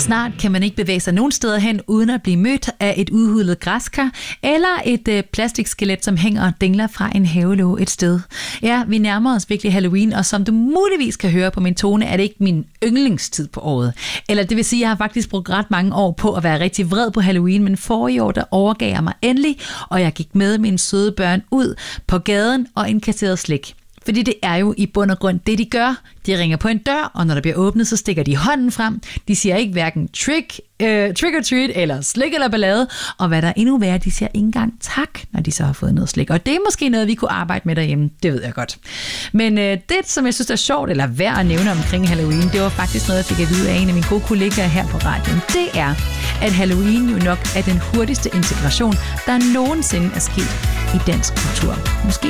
Snart kan man ikke bevæge sig nogen steder hen, uden at blive mødt af et udhulet græskar, eller et plastikskelet, som hænger og dingler fra en havelåge et sted. Ja, vi nærmer os virkelig Halloween, og som du muligvis kan høre på min tone, er det ikke min yndlingstid på året. Eller det vil sige, at jeg har faktisk brugt ret mange år på at være rigtig vred på Halloween, men forrige år, der overgav jeg mig endelig, og jeg gik med mine søde børn ud på gaden og indkasserede slik. Fordi det er jo i bund og grund det, de gør. De ringer på en dør, og når der bliver åbnet, så stikker de hånden frem. De siger ikke hverken trick or treat, eller slik eller ballade. Og hvad der endnu værre, de siger ikke engang tak, når de så har fået noget slik. Og det er måske noget, vi kunne arbejde med derhjemme. Det ved jeg godt. Men det, som jeg synes er sjovt, eller værd at nævne omkring Halloween, det var faktisk noget, jeg fik at vide af en af mine gode kollegaer her på radioen. Det er, at Halloween jo nok er den hurtigste integration, der nogensinde er sket i dansk kultur. Måske